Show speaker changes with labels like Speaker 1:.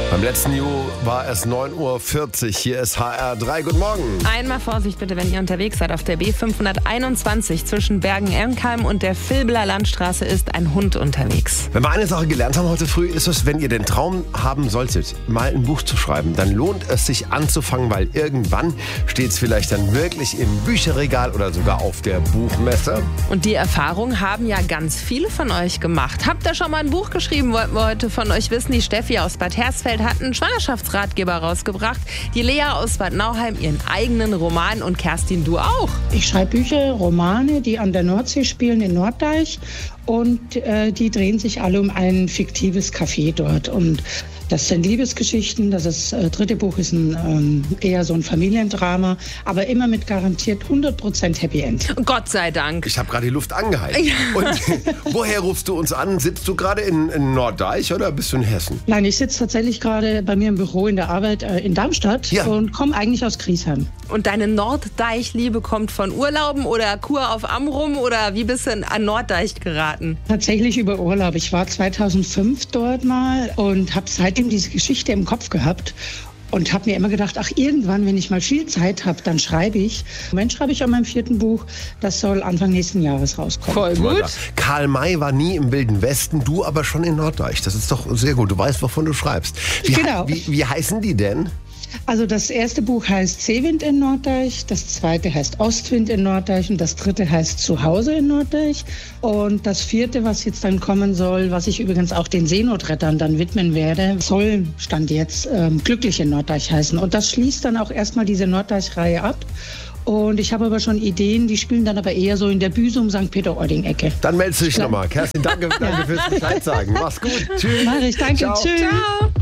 Speaker 1: Beim letzten Ju war es 9:40 Uhr. Hier ist HR3. Guten Morgen.
Speaker 2: Einmal Vorsicht bitte, wenn ihr unterwegs seid. Auf der B521 zwischen Bergen-Ernkheim und der Vilbeler Landstraße ist ein Hund unterwegs.
Speaker 1: Wenn wir eine Sache gelernt haben heute früh, ist es, wenn ihr den Traum haben solltet, mal ein Buch zu schreiben, dann lohnt es sich anzufangen, weil irgendwann steht es vielleicht dann wirklich im Bücherregal oder sogar auf der Buchmesse.
Speaker 2: Und die Erfahrung haben ja ganz viele von euch gemacht. Habt ihr schon mal ein Buch geschrieben, wollten wir heute von euch wissen. Die Steffi aus Bad Hersfeld hat einen Schwangerschaftsratgeber rausgebracht. Die Lea aus Bad Nauheim ihren eigenen Roman und Kerstin, du auch.
Speaker 3: Ich schreibe Bücher, Romane, die an der Nordsee spielen in Norddeich und die drehen sich alle um ein fiktives Café dort. Und das sind Liebesgeschichten, das dritte Buch ist eher so ein Familiendrama, aber immer mit garantiert 100% Happy End.
Speaker 2: Gott sei Dank.
Speaker 1: Ich habe gerade die Luft angehalten. Ja. Und woher rufst du uns an? Sitzt du gerade in Norddeich oder bist du in Hessen?
Speaker 3: Nein, ich sitze tatsächlich gerade bei mir im Büro in der Arbeit in Darmstadt und komme eigentlich aus Griesheim.
Speaker 2: Und deine Norddeich-Liebe kommt von Urlauben oder Kur auf Amrum oder wie bist du an Norddeich geraten?
Speaker 3: Tatsächlich über Urlaub. Ich war 2005 dort mal und habe seitdem diese Geschichte im Kopf gehabt. Und habe mir immer gedacht, ach irgendwann, wenn ich mal viel Zeit habe, dann schreibe ich. Im Moment schreibe ich an meinem 4. Buch, das soll Anfang nächsten Jahres rauskommen.
Speaker 2: Voll gut.
Speaker 1: Karl May war nie im Wilden Westen, du aber schon in Norddeich. Das ist doch sehr gut, du weißt, wovon du schreibst. Wie heißen die denn?
Speaker 3: Also das erste Buch heißt Seewind in Norddeich, das zweite heißt Ostwind in Norddeich und das dritte heißt Zuhause in Norddeich. Und das vierte, was jetzt dann kommen soll, was ich übrigens auch den Seenotrettern dann widmen werde, soll, stand jetzt, Glücklich in Norddeich heißen. Und das schließt dann auch erstmal diese Norddeich-Reihe ab. Und ich habe aber schon Ideen, die spielen dann aber eher so in der Büsum-St. Peter-Ording-Ecke.
Speaker 1: Dann meldest du dich nochmal. Kerstin, danke fürs Bescheid sagen. Mach's gut. Tschüss.
Speaker 3: Mach ich, danke.
Speaker 1: Ciao.
Speaker 3: Tschüss.
Speaker 2: Ciao.